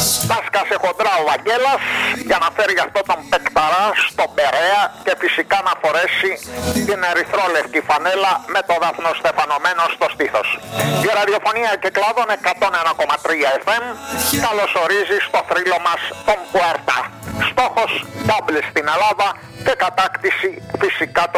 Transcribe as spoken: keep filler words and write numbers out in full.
Τα σκάσε χοντρά ο Βαγγέλας για να φέρει αυτό τον παικταρά στον Περαία και φυσικά να φορέσει την ερυθρόλευκη φανέλα με το δάφνο στεφανωμένο στο στήθος. Η ραδιοφωνία Κυκλάδων εκατόν ένα κόμμα τρία εφ εμ καλωσορίζει στο θρύλο μας τον Πουέρτα. Στόχος double στην Ελλάδα και κατάκτηση φυσικά